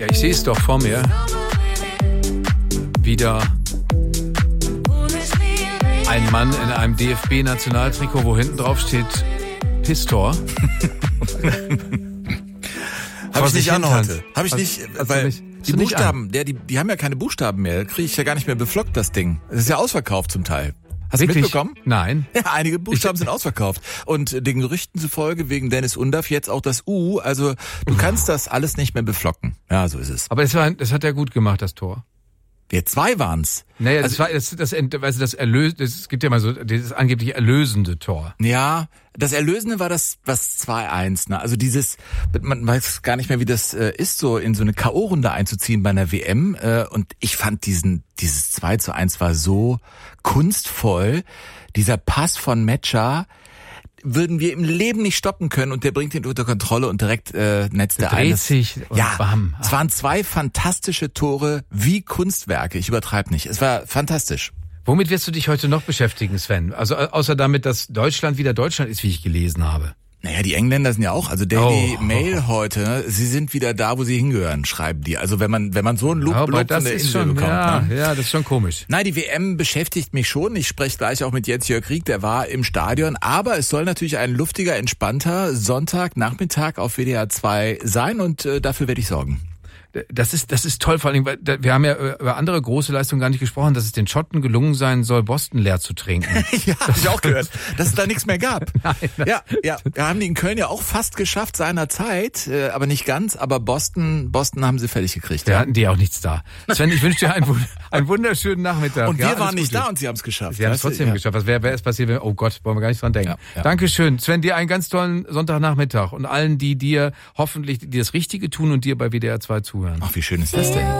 Ja, ich sehe es doch vor mir. Wieder ein Mann in einem DFB-Nationaltrikot, wo hinten drauf steht Pistor. Habe ich nicht an heute. Habe ich nicht, weil die Buchstaben, die haben ja keine Buchstaben mehr. Kriege ich ja gar nicht mehr beflockt, das Ding. Es ist ja ausverkauft zum Teil. Hast du mitbekommen? Nein. Ja, einige Buchstaben sind ausverkauft. Und den Gerüchten zufolge wegen Dennis Undaff jetzt auch das U. Also du kannst das alles nicht mehr beflocken. Ja, so ist es. Aber das hat er gut gemacht, das Tor. Ja, 2 waren's. Naja, also, es gibt ja mal so dieses angeblich erlösende Tor. Ja, das Erlösende war das 2-1. Ne? Also man weiß gar nicht mehr, wie das ist, so in so eine K.O.-Runde einzuziehen bei einer WM. Und ich fand dieses 2-1 war so kunstvoll. Dieser Pass von Mecha würden wir im Leben nicht stoppen können und der bringt ihn unter Kontrolle und direkt netzt er ein. Dreht sich und bam. Es waren 2 fantastische Tore wie Kunstwerke. Ich übertreibe nicht. Es war fantastisch. Womit wirst du dich heute noch beschäftigen, Sven? Also außer damit, dass Deutschland wieder Deutschland ist, wie ich gelesen habe. Naja, die Engländer sind ja auch, also Daily Mail heute, sie sind wieder da, wo sie hingehören, schreiben die. Also wenn man so einen Lob von der Insel bekommt. Ja, das ist schon komisch. Nein, die WM beschäftigt mich schon. Ich spreche gleich auch mit Jens-Jörg Rieck, der war im Stadion. Aber es soll natürlich ein luftiger, entspannter Sonntagnachmittag auf WDR 2 sein und dafür werde ich sorgen. Das ist toll, vor allem, weil wir haben ja über andere große Leistungen gar nicht gesprochen, dass es den Schotten gelungen sein soll, Boston leer zu trinken. Ja, habe ich auch gehört, dass es da nichts mehr gab. Nein, ja, wir haben die in Köln ja auch fast geschafft seinerzeit, aber nicht ganz, aber Boston haben sie fertig gekriegt. Da hatten die auch nichts da. Sven, ich wünsche dir einen wunderschönen Nachmittag. Und wir waren nicht da und sie haben es geschafft. Sie haben es trotzdem geschafft. Was wäre es passiert, oh Gott, wollen wir gar nicht dran denken. Ja. Dankeschön. Sven, dir einen ganz tollen Sonntagnachmittag und allen, die dir hoffentlich das Richtige tun und dir bei WDR 2 zuhören. Ach, wie schön ist das denn?